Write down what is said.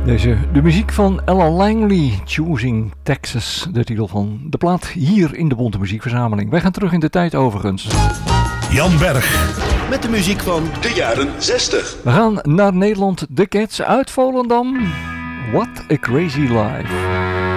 De muziek van Ella Langley, Choosing Texas, de titel van de plaat hier in de Bonte Muziekverzameling. Wij gaan terug in de tijd overigens. Jan Berg met de muziek van de jaren 60. We gaan naar Nederland, The Cats uit Volendam. What a Crazy Life.